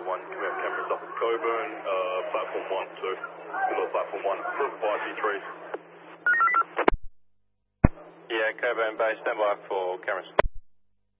1, we have cameras up at Coburn, platform 1, too. Below platform 1, for 5 trees. Yeah, Coburn Bay, stand by for cameras.